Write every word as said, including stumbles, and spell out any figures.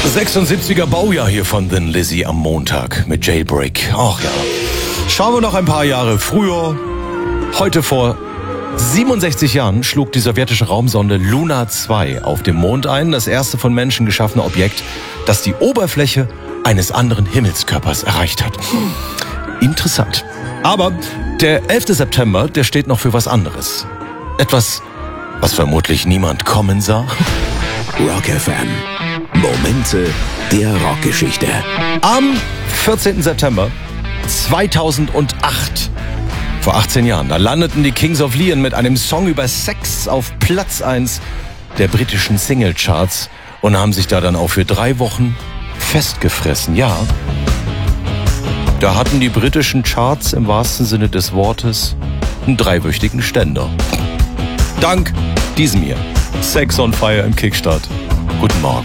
sechsundsiebziger Baujahr hier von Thin Lizzy am Montag mit Jailbreak. Ach ja. Schauen wir noch ein paar Jahre früher. Heute vor siebenundsechzig Jahren schlug die sowjetische Raumsonde Luna zwei auf dem Mond ein. Das erste von Menschen geschaffene Objekt, das die Oberfläche eines anderen Himmelskörpers erreicht hat. Interessant. Aber der elfte September, der steht noch für was anderes. Etwas, was vermutlich niemand kommen sah. Rock F M. Momente der Rockgeschichte. Am vierzehnten September zweitausendacht, vor achtzehn Jahren, da landeten die Kings of Leon mit einem Song über Sex auf Platz eins der britischen Singlecharts und haben sich da dann auch für drei Wochen festgefressen. Ja, da hatten die britischen Charts im wahrsten Sinne des Wortes einen dreiwöchigen Ständer. Dank diesem hier. Sex on Fire im Kickstart. Guten Morgen.